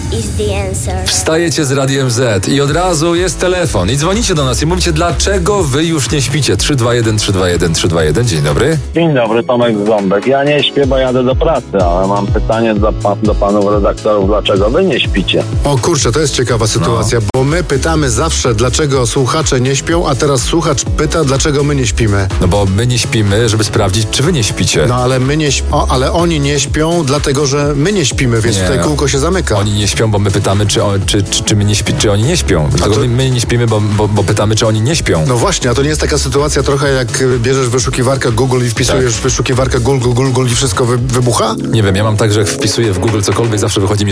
is the answer. Wstajecie z Radiem Z i od razu jest telefon i dzwonicie do nas i mówicie, dlaczego wy już nie śpicie. 321 321 321. Dzień dobry. Dzień dobry, Tomek Ząbek. Ja nie śpię, bo jadę do pracy, ale mam pytanie do panów redaktorów, dlaczego wy nie śpicie? O kurczę, to jest ciekawa sytuacja, bo my pytamy zawsze, dlaczego słuchacze nie śpią, a teraz słuchacz pyta, dlaczego my nie śpimy. No bo my nie śpimy, żeby sprawdzić, czy wy nie śpicie. No ale ale oni nie śpią, dlatego że my nie śpimy, więc Nie, tutaj kółko się zamyka. Oni nie śpią, bo my pytamy, czy my nie czy oni nie śpią. Dlatego to- my nie śpimy, bo pytamy, czy oni nie śpią. No właśnie, a to nie jest taka sytuacja trochę jak bierzesz wyszukiwarkę Google i wpisujesz w wyszukiwarkę Google i wszystko wybucha? Nie wiem, ja mam tak, że jak wpisuję w Google cokolwiek, zawsze wychodzi mi